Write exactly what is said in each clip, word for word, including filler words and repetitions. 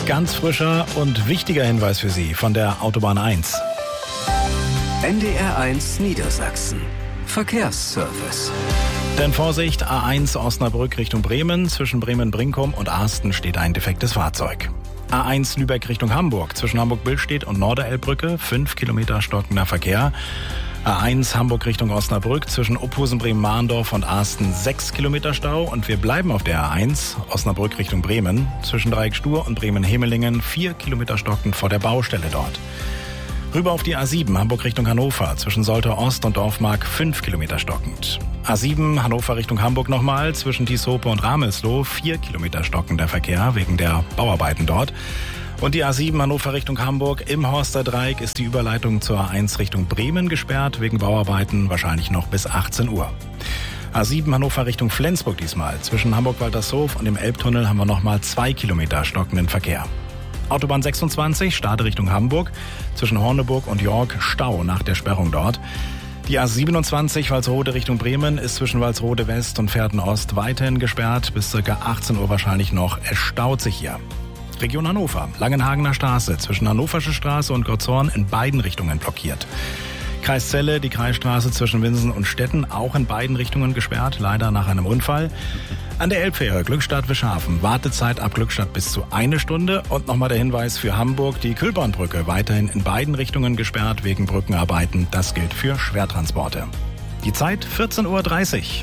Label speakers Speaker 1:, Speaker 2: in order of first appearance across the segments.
Speaker 1: ganz frischer und wichtiger Hinweis für Sie von der Autobahn eins.
Speaker 2: N D R eins Niedersachsen. Verkehrsservice.
Speaker 1: Denn Vorsicht, A eins Osnabrück Richtung Bremen. Zwischen Bremen-Brinkum und Arsten steht ein defektes Fahrzeug. A eins Lübeck Richtung Hamburg. Zwischen Hamburg-Billstedt und Norderelbbrücke. fünf Kilometer stockender Verkehr. A eins Hamburg Richtung Osnabrück. Zwischen Opusen, Bremen-Mahndorf und Arsten sechs Kilometer Stau. Und wir bleiben auf der A eins Osnabrück Richtung Bremen. Zwischen Dreieck Stur und Bremen-Hemelingen vier Kilometer stockend vor der Baustelle dort. Rüber auf die A sieben Hamburg Richtung Hannover. Zwischen Soltau Ost und Dorfmark fünf Kilometer stockend. A sieben Hannover Richtung Hamburg nochmal. Zwischen Tieshope und Ramelsloh vier Kilometer stockender Verkehr wegen der Bauarbeiten dort. Und die A sieben Hannover Richtung Hamburg im Horster Dreieck ist die Überleitung zur A eins Richtung Bremen gesperrt. Wegen Bauarbeiten wahrscheinlich noch bis achtzehn Uhr. A sieben Hannover Richtung Flensburg diesmal. Zwischen Hamburg-Waltershof und dem Elbtunnel haben wir nochmal zwei Kilometer stockenden Verkehr. Autobahn sechsundzwanzig, Stade Richtung Hamburg. Zwischen Horneburg und York Stau nach der Sperrung dort. Die A siebenundzwanzig Walsrode Richtung Bremen ist zwischen Walsrode West und Pferden Ost weiterhin gesperrt. Bis ca. achtzehn Uhr wahrscheinlich noch. Es staut sich hier. Region Hannover, Langenhagener Straße. Zwischen Hannoversche Straße und Gottshorn in beiden Richtungen blockiert. Kreis Celle, die Kreisstraße zwischen Winsen und Stetten, auch in beiden Richtungen gesperrt, leider nach einem Unfall. An der Elbfähre Glückstadt-Wischhafen, Wartezeit ab Glückstadt bis zu eine Stunde. Und nochmal der Hinweis für Hamburg, die Kühlbahnbrücke weiterhin in beiden Richtungen gesperrt wegen Brückenarbeiten. Das gilt für Schwertransporte. Die Zeit vierzehn Uhr dreißig.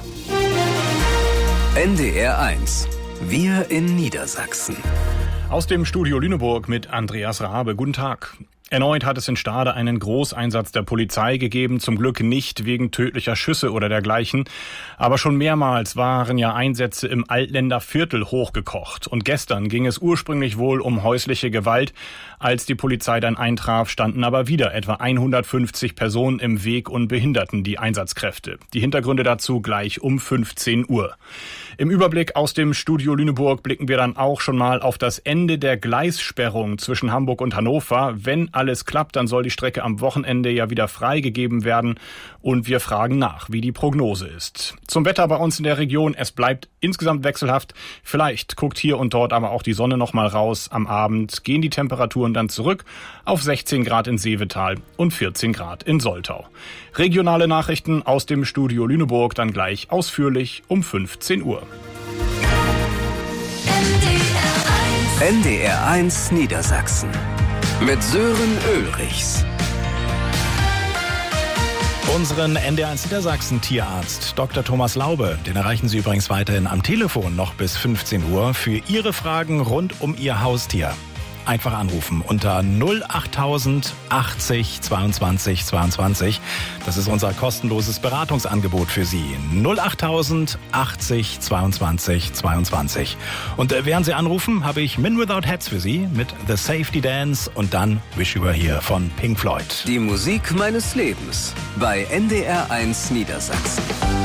Speaker 2: N D R eins. Wir in Niedersachsen.
Speaker 3: Aus dem Studio Lüneburg mit Andreas Rabe. Guten Tag. Erneut hat es in Stade einen Großeinsatz der Polizei gegeben, zum Glück nicht wegen tödlicher Schüsse oder dergleichen. Aber schon mehrmals waren ja Einsätze im Altländer Viertel hochgekocht. Und gestern ging es ursprünglich wohl um häusliche Gewalt. Als die Polizei dann eintraf, standen aber wieder etwa hundertfünfzig Personen im Weg und behinderten die Einsatzkräfte. Die Hintergründe dazu gleich um fünfzehn Uhr. Im Überblick aus dem Studio Lüneburg blicken wir dann auch schon mal auf das Ende der Gleissperrung zwischen Hamburg und Hannover. Wenn alles klappt, dann soll die Strecke am Wochenende ja wieder freigegeben werden. Und wir fragen nach, wie die Prognose ist. Zum Wetter bei uns in der Region. Es bleibt insgesamt wechselhaft. Vielleicht guckt hier und dort aber auch die Sonne noch mal raus. Am Abend gehen die Temperaturen dann zurück auf sechzehn Grad in Seevetal und vierzehn Grad in Soltau. Regionale Nachrichten aus dem Studio Lüneburg dann gleich ausführlich um fünfzehn Uhr.
Speaker 2: N D R eins Niedersachsen mit Sören Ulrichs.
Speaker 1: Unseren N D R eins Niedersachsen Tierarzt Doktor Thomas Laube, den erreichen Sie übrigens weiterhin am Telefon noch bis fünfzehn Uhr für Ihre Fragen rund um Ihr Haustier. Einfach anrufen unter null achttausend achtzig zweiundzwanzig zweiundzwanzig. Das ist unser kostenloses Beratungsangebot für Sie. null achttausend achtzig zweiundzwanzig zweiundzwanzig. Und während Sie anrufen, habe ich Men Without Hats für Sie mit The Safety Dance und dann Wish You Were Here von Pink Floyd.
Speaker 2: Die Musik meines Lebens bei N D R eins Niedersachsen.